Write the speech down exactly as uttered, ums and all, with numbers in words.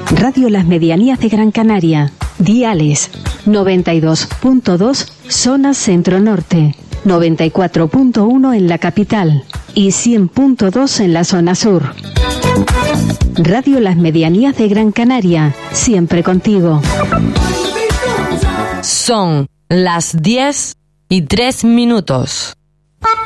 Radio Las Medianías de Gran Canaria. Diales noventa y dos punto dos zona centro-norte, noventa y cuatro punto uno en la capital y cien punto dos en la zona sur. Radio Las Medianías de Gran Canaria, siempre contigo. Son las diez y tres minutos.